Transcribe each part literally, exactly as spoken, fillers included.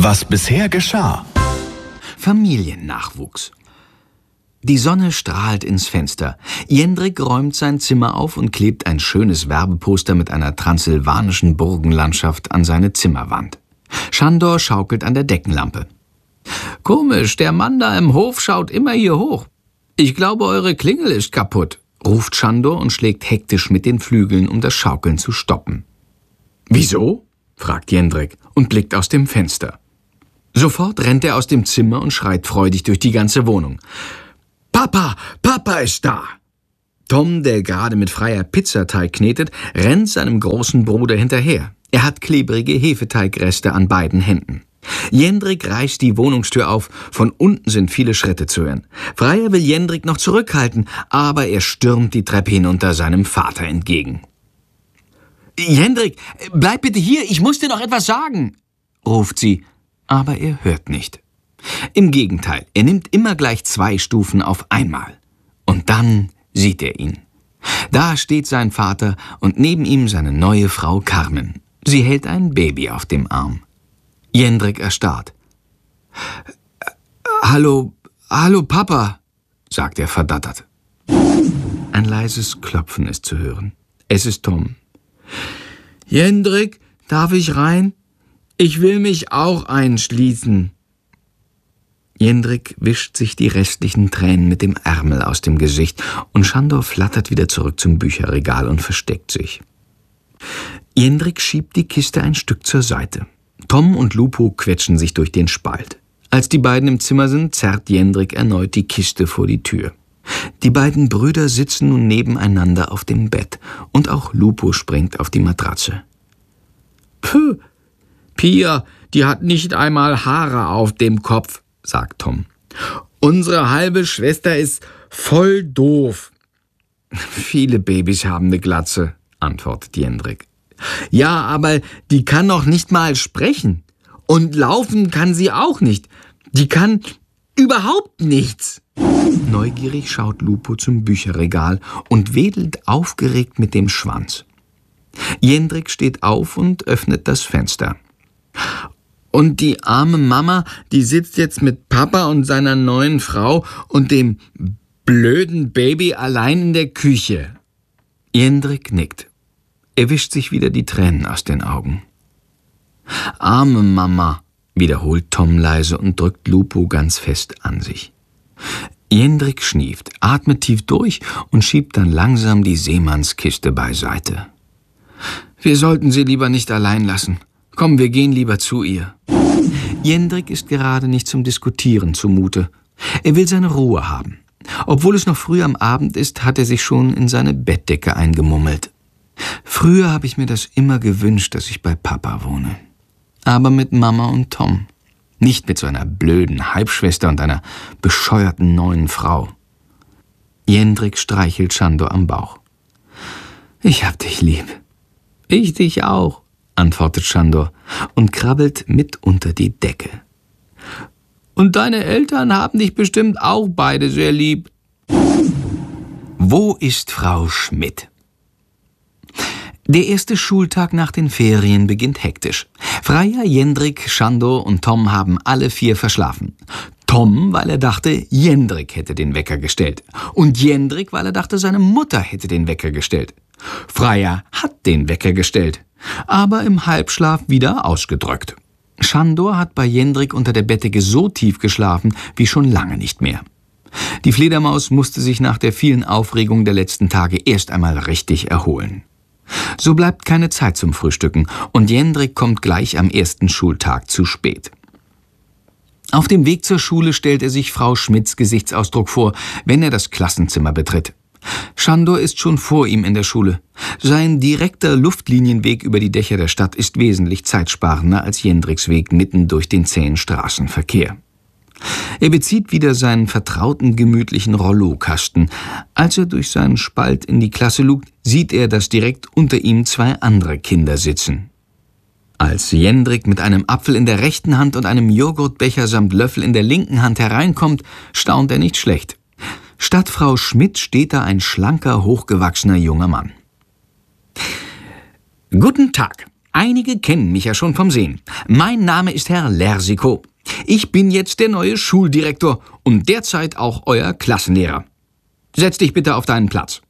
Was bisher geschah. Familiennachwuchs. Die Sonne strahlt ins Fenster. Jendrik räumt sein Zimmer auf und klebt ein schönes Werbeposter mit einer transsilvanischen Burgenlandschaft an seine Zimmerwand. Sándor schaukelt an der Deckenlampe. »Komisch, der Mann da im Hof schaut immer hier hoch. Ich glaube, eure Klingel ist kaputt«, ruft Sándor und schlägt hektisch mit den Flügeln, um das Schaukeln zu stoppen. »Wieso?« fragt Jendrik und blickt aus dem Fenster. Sofort rennt er aus dem Zimmer und schreit freudig durch die ganze Wohnung. »Papa, Papa ist da!« Tom, der gerade mit Freier Pizzateig knetet, rennt seinem großen Bruder hinterher. Er hat klebrige Hefeteigreste an beiden Händen. Jendrik reißt die Wohnungstür auf, von unten sind viele Schritte zu hören. Freier will Jendrik noch zurückhalten, aber er stürmt die Treppe hinunter seinem Vater entgegen. »Jendrik, bleib bitte hier, ich muss dir noch etwas sagen«, ruft sie, aber er hört nicht. Im Gegenteil, er nimmt immer gleich zwei Stufen auf einmal. Und dann sieht er ihn. Da steht sein Vater und neben ihm seine neue Frau Carmen. Sie hält ein Baby auf dem Arm. Jendrik erstarrt. »Hallo, hallo Papa«, sagt er verdattert. Ein leises Klopfen ist zu hören. Es ist Tom. »Jendrik, darf ich rein? Ich will mich auch einschließen.« Jendrik wischt sich die restlichen Tränen mit dem Ärmel aus dem Gesicht und Sándor flattert wieder zurück zum Bücherregal und versteckt sich. Jendrik schiebt die Kiste ein Stück zur Seite. Tom und Lupo quetschen sich durch den Spalt. Als die beiden im Zimmer sind, zerrt Jendrik erneut die Kiste vor die Tür. Die beiden Brüder sitzen nun nebeneinander auf dem Bett und auch Lupo springt auf die Matratze. »Puh, Pia, die hat nicht einmal Haare auf dem Kopf«, sagt Tom. »Unsere halbe Schwester ist voll doof.« »Viele Babys haben eine Glatze«, antwortet Jendrik. »Ja, aber die kann noch nicht mal sprechen. Und laufen kann sie auch nicht. Die kann überhaupt nichts.« Neugierig schaut Lupo zum Bücherregal und wedelt aufgeregt mit dem Schwanz. Jendrik steht auf und öffnet das Fenster. »Und die arme Mama, die sitzt jetzt mit Papa und seiner neuen Frau und dem blöden Baby allein in der Küche.« Jendrik nickt. Er wischt sich wieder die Tränen aus den Augen. »Arme Mama«, wiederholt Tom leise und drückt Lupo ganz fest an sich. Jendrik schnieft, atmet tief durch und schiebt dann langsam die Seemannskiste beiseite. »Wir sollten sie lieber nicht allein lassen. Komm, wir gehen lieber zu ihr.« Jendrik ist gerade nicht zum Diskutieren zumute. Er will seine Ruhe haben. Obwohl es noch früh am Abend ist, hat er sich schon in seine Bettdecke eingemummelt. Früher habe ich mir das immer gewünscht, dass ich bei Papa wohne. Aber mit Mama und Tom. Nicht mit so einer blöden Halbschwester und einer bescheuerten neuen Frau. Jendrik streichelt Sándor am Bauch. »Ich hab dich lieb.« »Ich dich auch«, antwortet Sándor und krabbelt mit unter die Decke. »Und deine Eltern haben dich bestimmt auch beide sehr lieb.« Wo ist Frau Schmidt? Der erste Schultag nach den Ferien beginnt hektisch. Freier, Jendrik, Sándor und Tom haben alle vier verschlafen. Tom, weil er dachte, Jendrik hätte den Wecker gestellt. Und Jendrik, weil er dachte, seine Mutter hätte den Wecker gestellt. Freier hat den Wecker gestellt, aber im Halbschlaf wieder ausgedrückt. Sándor hat bei Jendrik unter der Bettdecke so tief geschlafen wie schon lange nicht mehr. Die Fledermaus musste sich nach der vielen Aufregung der letzten Tage erst einmal richtig erholen. So bleibt keine Zeit zum Frühstücken und Jendrik kommt gleich am ersten Schultag zu spät. Auf dem Weg zur Schule stellt er sich Frau Schmidts Gesichtsausdruck vor, wenn er das Klassenzimmer betritt. Sándor ist schon vor ihm in der Schule. Sein direkter Luftlinienweg über die Dächer der Stadt ist wesentlich zeitsparender als Jendriks Weg mitten durch den zähen Straßenverkehr. Er bezieht wieder seinen vertrauten, gemütlichen Rollokasten. Als er durch seinen Spalt in die Klasse lugt, sieht er, dass direkt unter ihm zwei andere Kinder sitzen. Als Jendrik mit einem Apfel in der rechten Hand und einem Joghurtbecher samt Löffel in der linken Hand hereinkommt, staunt er nicht schlecht. Statt Frau Schmidt steht da ein schlanker, hochgewachsener junger Mann. »Guten Tag«, Einige kennen mich ja schon vom Sehen. Mein Name ist Herr Lersikow. Ich bin jetzt der neue Schuldirektor und derzeit auch euer Klassenlehrer. Setz dich bitte auf deinen Platz.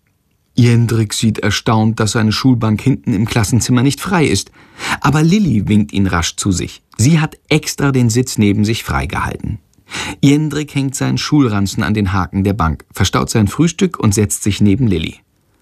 Jendrik sieht erstaunt, dass seine Schulbank hinten im Klassenzimmer nicht frei ist. Aber Lilli winkt ihn rasch zu sich. Sie hat extra den Sitz neben sich freigehalten. Jendrik hängt seinen Schulranzen an den Haken der Bank, verstaut sein Frühstück und setzt sich neben Lilli.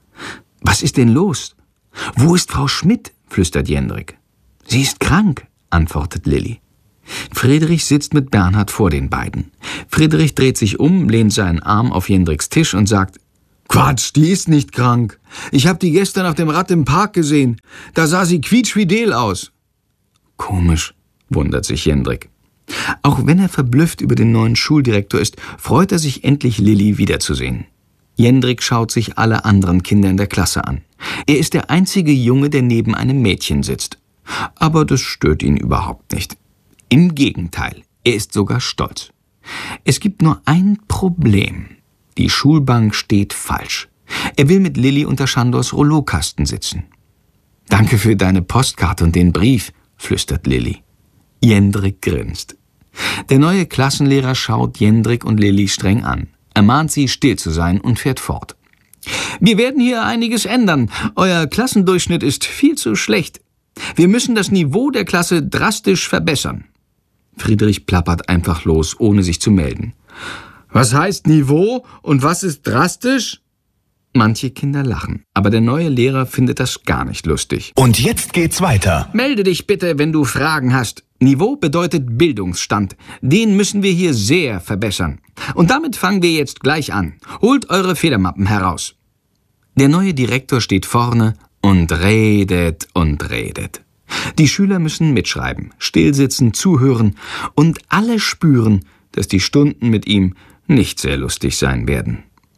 »Was ist denn los? Wo ist Frau Schmidt?« flüstert Jendrik. »Sie ist krank«, antwortet Lilli. Friedrich sitzt mit Bernhard vor den beiden. Friedrich dreht sich um, lehnt seinen Arm auf Jendriks Tisch und sagt: »Quatsch, die ist nicht krank. Ich habe die gestern auf dem Rad im Park gesehen. Da sah sie quietschfidel aus.« »Komisch«, wundert sich Jendrik. Auch wenn er verblüfft über den neuen Schuldirektor ist, freut er sich endlich, Lilli wiederzusehen. Jendrik schaut sich alle anderen Kinder in der Klasse an. Er ist der einzige Junge, der neben einem Mädchen sitzt. Aber das stört ihn überhaupt nicht. Im Gegenteil, er ist sogar stolz. Es gibt nur ein Problem. Die Schulbank steht falsch. Er will mit Lilli unter Schandors Rollokasten sitzen. »Danke für deine Postkarte und den Brief«, flüstert Lilli. Jendrik grinst. Der neue Klassenlehrer schaut Jendrik und Lilli streng an. Er mahnt sie, still zu sein und fährt fort. »Wir werden hier einiges ändern. Euer Klassendurchschnitt ist viel zu schlecht. Wir müssen das Niveau der Klasse drastisch verbessern.« Friedrich plappert einfach los, ohne sich zu melden. »Was heißt Niveau und was ist drastisch?« Manche Kinder lachen, aber der neue Lehrer findet das gar nicht lustig. Und jetzt geht's weiter. »Melde dich bitte, wenn du Fragen hast. Niveau bedeutet Bildungsstand. Den müssen wir hier sehr verbessern. Und damit fangen wir jetzt gleich an. Holt eure Federmappen heraus.« Der neue Direktor steht vorne und redet und redet. Die Schüler müssen mitschreiben, stillsitzen, zuhören und alle spüren, dass die Stunden mit ihm nicht sehr lustig sein werden.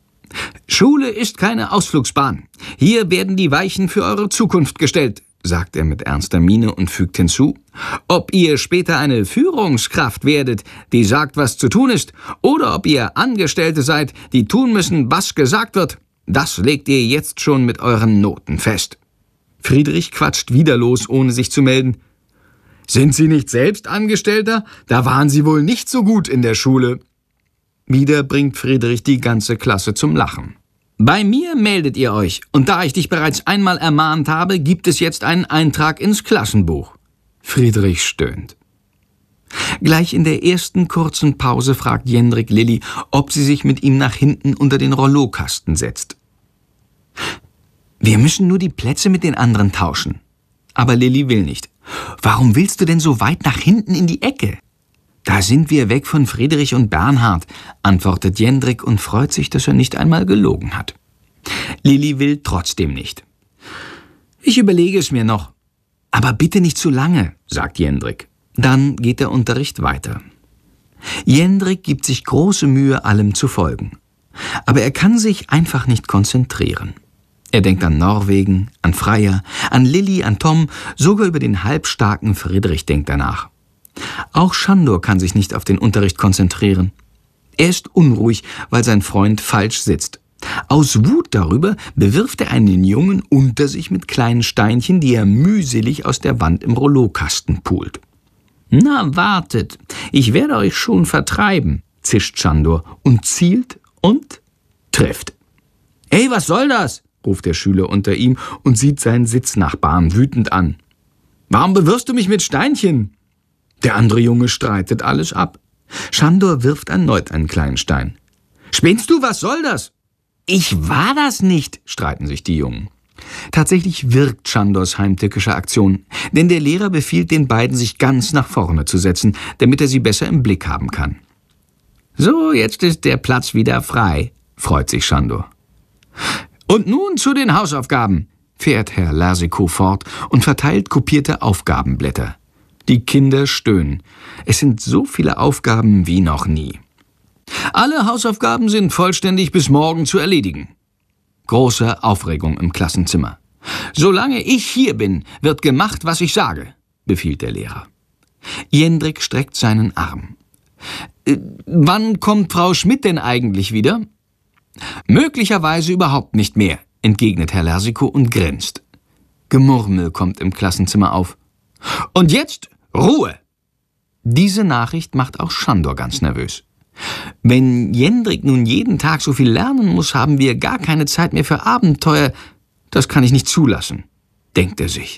»Schule ist keine Ausflugsbahn. Hier werden die Weichen für eure Zukunft gestellt«, sagt er mit ernster Miene und fügt hinzu: »Ob ihr später eine Führungskraft werdet, die sagt, was zu tun ist, oder ob ihr Angestellte seid, die tun müssen, was gesagt wird, das legt ihr jetzt schon mit euren Noten fest.« Friedrich quatscht wieder los, ohne sich zu melden. »Sind Sie nicht selbst Angestellter? Da waren Sie wohl nicht so gut in der Schule.« Wieder bringt Friedrich die ganze Klasse zum Lachen. »Bei mir meldet ihr euch, und da ich dich bereits einmal ermahnt habe, gibt es jetzt einen Eintrag ins Klassenbuch.« Friedrich stöhnt. Gleich in der ersten kurzen Pause fragt Jendrik Lilli, ob sie sich mit ihm nach hinten unter den Rollokasten setzt. »Wir müssen nur die Plätze mit den anderen tauschen.« Aber Lilli will nicht. »Warum willst du denn so weit nach hinten in die Ecke?« »Da sind wir weg von Friedrich und Bernhard«, antwortet Jendrik und freut sich, dass er nicht einmal gelogen hat. Lilli will trotzdem nicht. »Ich überlege es mir noch.« »Aber bitte nicht zu lange«, sagt Jendrik. Dann geht der Unterricht weiter. Jendrik gibt sich große Mühe, allem zu folgen. Aber er kann sich einfach nicht konzentrieren. Er denkt an Norwegen, an Freya, an Lilli, an Tom, sogar über den halbstarken Friedrich denkt er nach. Auch Schandor kann sich nicht auf den Unterricht konzentrieren. Er ist unruhig, weil sein Freund falsch sitzt. Aus Wut darüber bewirft er einen Jungen unter sich mit kleinen Steinchen, die er mühselig aus der Wand im Rollokasten pult. »Na, wartet, ich werde euch schon vertreiben«, zischt Schandor und zielt und trifft. »Hey, was soll das?«, ruft der Schüler unter ihm und sieht seinen Sitznachbarn wütend an. »Warum bewirfst du mich mit Steinchen?« Der andere Junge streitet alles ab. Schandor wirft erneut einen kleinen Stein. »Spinnst du, was soll das?« »Ich war das nicht«, streiten sich die Jungen. Tatsächlich wirkt Schandors heimtückische Aktion, denn der Lehrer befiehlt den beiden, sich ganz nach vorne zu setzen, damit er sie besser im Blick haben kann. »So, jetzt ist der Platz wieder frei«, freut sich Schandor. »Und nun zu den Hausaufgaben«, fährt Herr Lersikow fort und verteilt kopierte Aufgabenblätter. Die Kinder stöhnen. Es sind so viele Aufgaben wie noch nie. »Alle Hausaufgaben sind vollständig bis morgen zu erledigen.« Große Aufregung im Klassenzimmer. »Solange ich hier bin, wird gemacht, was ich sage«, befiehlt der Lehrer. Jendrik streckt seinen Arm. Äh, »Wann kommt Frau Schmidt denn eigentlich wieder?« »Möglicherweise überhaupt nicht mehr«, entgegnet Herr Lersikow und grinst. Gemurmel kommt im Klassenzimmer auf. Und jetzt Ruhe! Diese Nachricht macht auch Sándor ganz nervös. Wenn Jendrik nun jeden Tag so viel lernen muss, haben wir gar keine Zeit mehr für Abenteuer. Das kann ich nicht zulassen, denkt er sich.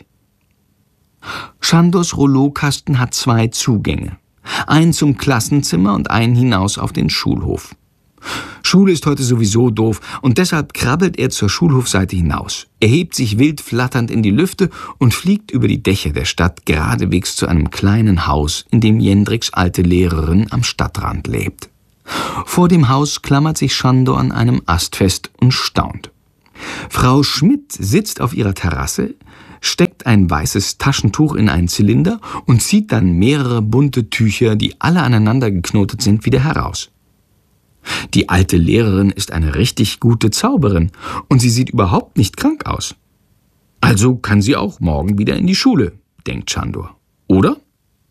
Sándors Rouleaukasten hat zwei Zugänge. Einen zum Klassenzimmer und einen hinaus auf den Schulhof. Schule ist heute sowieso doof und deshalb krabbelt er zur Schulhofseite hinaus. Er hebt sich wild flatternd in die Lüfte und fliegt über die Dächer der Stadt geradewegs zu einem kleinen Haus, in dem Jendriks alte Lehrerin am Stadtrand lebt. Vor dem Haus klammert sich Sándor an einem Ast fest und staunt. Frau Schmidt sitzt auf ihrer Terrasse, steckt ein weißes Taschentuch in einen Zylinder und zieht dann mehrere bunte Tücher, die alle aneinander geknotet sind, wieder heraus. Die alte Lehrerin ist eine richtig gute Zauberin und sie sieht überhaupt nicht krank aus. Also kann sie auch morgen wieder in die Schule, denkt Sándor. Oder?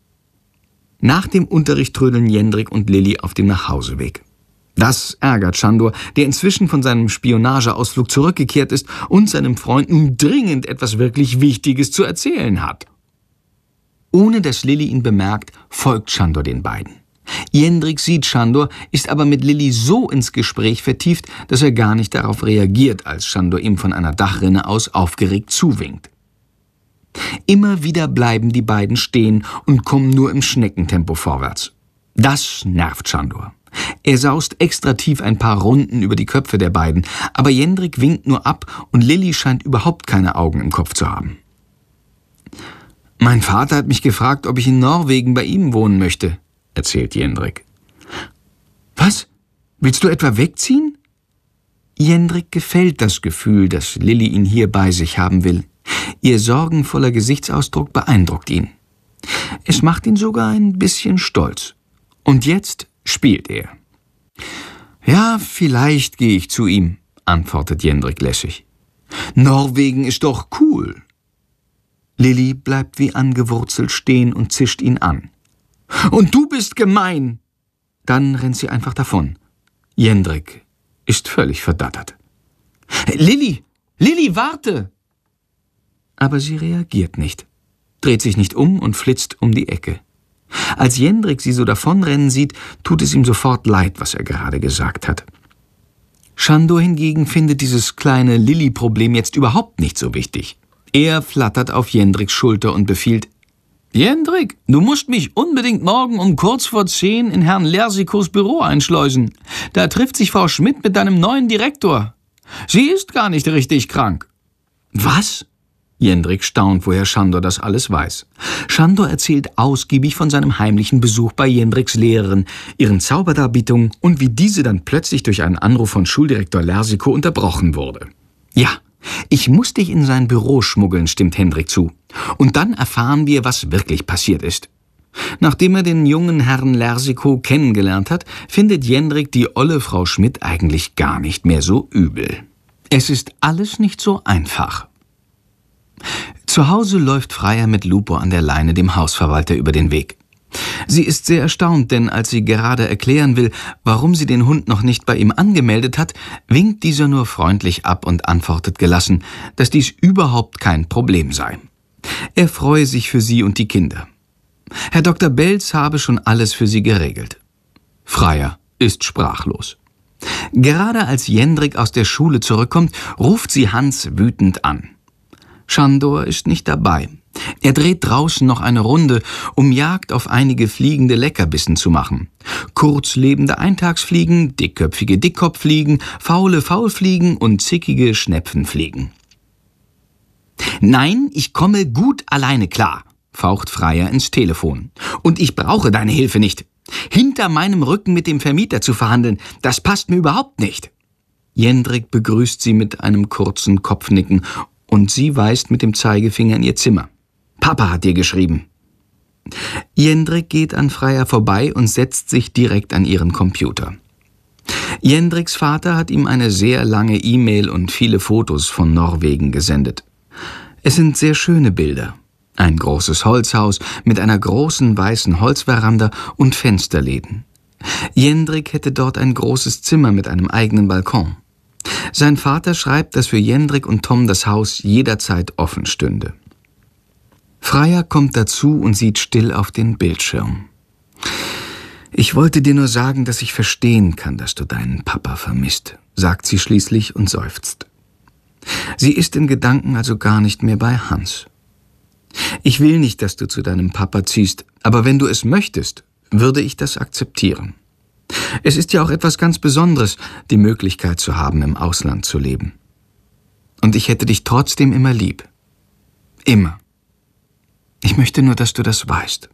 Nach dem Unterricht trödeln Jendrik und Lilli auf dem Nachhauseweg. Das ärgert Sándor, der inzwischen von seinem Spionageausflug zurückgekehrt ist und seinem Freund nun dringend etwas wirklich Wichtiges zu erzählen hat. Ohne dass Lilli ihn bemerkt, folgt Sándor den beiden. Jendrik sieht Sándor, ist aber mit Lilli so ins Gespräch vertieft, dass er gar nicht darauf reagiert, als Sándor ihm von einer Dachrinne aus aufgeregt zuwinkt. Immer wieder bleiben die beiden stehen und kommen nur im Schneckentempo vorwärts. Das nervt Sándor. Er saust extra tief ein paar Runden über die Köpfe der beiden, aber Jendrik winkt nur ab und Lilli scheint überhaupt keine Augen im Kopf zu haben. »Mein Vater hat mich gefragt, ob ich in Norwegen bei ihm wohnen möchte«, erzählt Jendrik. »Was? Willst du etwa wegziehen?« Jendrik gefällt das Gefühl, dass Lilli ihn hier bei sich haben will. Ihr sorgenvoller Gesichtsausdruck beeindruckt ihn. Es macht ihn sogar ein bisschen stolz. Und jetzt spielt er. »Ja, vielleicht gehe ich zu ihm«, antwortet Jendrik lässig. »Norwegen ist doch cool.« Lilli bleibt wie angewurzelt stehen und zischt ihn an. »Und du bist gemein!« Dann rennt sie einfach davon. Jendrik ist völlig verdattert. »Lilli! Lilli, warte!« Aber sie reagiert nicht, dreht sich nicht um und flitzt um die Ecke. Als Jendrik sie so davonrennen sieht, tut es ihm sofort leid, was er gerade gesagt hat. Sándor hingegen findet dieses kleine Lilli-Problem jetzt überhaupt nicht so wichtig. Er flattert auf Jendriks Schulter und befiehlt: »Jendrik, du musst mich unbedingt morgen um kurz vor zehn in Herrn Lersikos Büro einschleusen. Da trifft sich Frau Schmidt mit deinem neuen Direktor. Sie ist gar nicht richtig krank.« »Was?« Jendrik staunt, woher Sándor das alles weiß. Sándor erzählt ausgiebig von seinem heimlichen Besuch bei Jendriks Lehrerin, ihren Zauberdarbietungen und wie diese dann plötzlich durch einen Anruf von Schuldirektor Lersiko unterbrochen wurde. »Ja, ich muss dich in sein Büro schmuggeln«, stimmt Jendrik zu. »Und dann erfahren wir, was wirklich passiert ist.« Nachdem er den jungen Herrn Lersiko kennengelernt hat, findet Jendrik die olle Frau Schmidt eigentlich gar nicht mehr so übel. Es ist alles nicht so einfach. Zu Hause läuft Freya mit Lupo an der Leine dem Hausverwalter über den Weg. Sie ist sehr erstaunt, denn als sie gerade erklären will, warum sie den Hund noch nicht bei ihm angemeldet hat, winkt dieser nur freundlich ab und antwortet gelassen, dass dies überhaupt kein Problem sei. Er freue sich für sie und die Kinder. Herr Doktor Belz habe schon alles für sie geregelt. Freya ist sprachlos. Gerade als Jendrik aus der Schule zurückkommt, ruft sie Hans wütend an. Sándor ist nicht dabei. Er dreht draußen noch eine Runde, um Jagd auf einige fliegende Leckerbissen zu machen. Kurzlebende Eintagsfliegen, dickköpfige Dickkopffliegen, faule Faulfliegen und zickige Schnepfenfliegen. »Nein, ich komme gut alleine klar«, faucht Freya ins Telefon. »Und ich brauche deine Hilfe nicht. Hinter meinem Rücken mit dem Vermieter zu verhandeln, das passt mir überhaupt nicht.« Jendrik begrüßt sie mit einem kurzen Kopfnicken und sie weist mit dem Zeigefinger in ihr Zimmer. »Papa hat dir geschrieben.« Jendrik geht an Freya vorbei und setzt sich direkt an ihren Computer. Jendriks Vater hat ihm eine sehr lange E-Mail und viele Fotos von Norwegen gesendet. Es sind sehr schöne Bilder. Ein großes Holzhaus mit einer großen weißen Holzveranda und Fensterläden. Jendrik hätte dort ein großes Zimmer mit einem eigenen Balkon. Sein Vater schreibt, dass für Jendrik und Tom das Haus jederzeit offen stünde. Freya kommt dazu und sieht still auf den Bildschirm. »Ich wollte dir nur sagen, dass ich verstehen kann, dass du deinen Papa vermisst«, sagt sie schließlich und seufzt. Sie ist in Gedanken also gar nicht mehr bei Hans. »Ich will nicht, dass du zu deinem Papa ziehst, aber wenn du es möchtest, würde ich das akzeptieren. Es ist ja auch etwas ganz Besonderes, die Möglichkeit zu haben, im Ausland zu leben. Und ich hätte dich trotzdem immer lieb. Immer. Ich möchte nur, dass du das weißt.«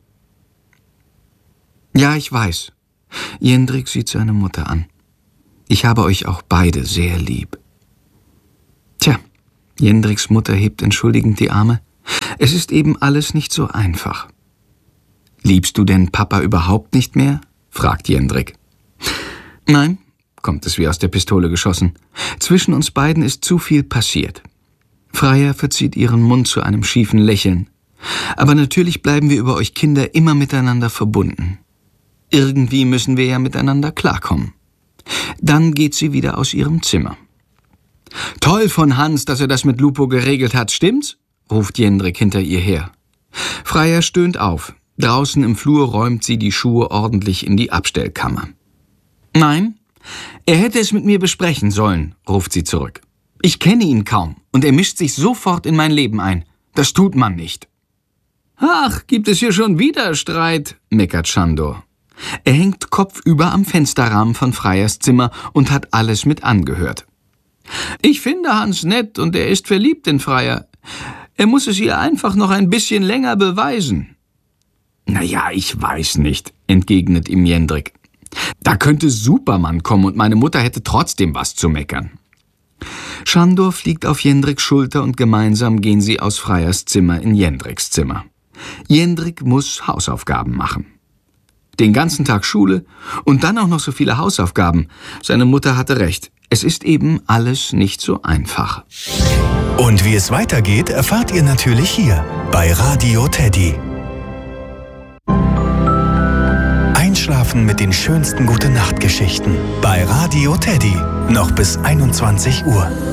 »Ja, ich weiß.« Jendrik sieht seine Mutter an. »Ich habe euch auch beide sehr lieb.« Tja, Jendriks Mutter hebt entschuldigend die Arme. Es ist eben alles nicht so einfach. »Liebst du denn Papa überhaupt nicht mehr?« fragt Jendrik. »Nein«, kommt es wie aus der Pistole geschossen. »Zwischen uns beiden ist zu viel passiert.« Freya verzieht ihren Mund zu einem schiefen Lächeln. »Aber natürlich bleiben wir über euch Kinder immer miteinander verbunden. Irgendwie müssen wir ja miteinander klarkommen.« Dann geht sie wieder aus ihrem Zimmer. »Toll von Hans, dass er das mit Lupo geregelt hat, stimmt's?« ruft Jendrik hinter ihr her. Freya stöhnt auf. Draußen im Flur räumt sie die Schuhe ordentlich in die Abstellkammer. »Nein, er hätte es mit mir besprechen sollen«, ruft sie zurück. »Ich kenne ihn kaum und er mischt sich sofort in mein Leben ein. Das tut man nicht.« »Ach, gibt es hier schon wieder Streit?«, meckert Sándor. Er hängt kopfüber am Fensterrahmen von Freyas Zimmer und hat alles mit angehört. »Ich finde Hans nett und er ist verliebt in Freya. Er muss es ihr einfach noch ein bisschen länger beweisen.« »Na ja, ich weiß nicht«, entgegnet ihm Jendrik. »Da könnte Superman kommen und meine Mutter hätte trotzdem was zu meckern.« Sándor fliegt auf Jendriks Schulter und gemeinsam gehen sie aus Freyas Zimmer in Jendriks Zimmer. Jendrik muss Hausaufgaben machen. Den ganzen Tag Schule und dann auch noch so viele Hausaufgaben. Seine Mutter hatte recht. Es ist eben alles nicht so einfach. Und wie es weitergeht, erfahrt ihr natürlich hier bei Radio Teddy. Einschlafen mit den schönsten Gute-Nacht-Geschichten bei Radio Teddy. Noch bis einundzwanzig Uhr.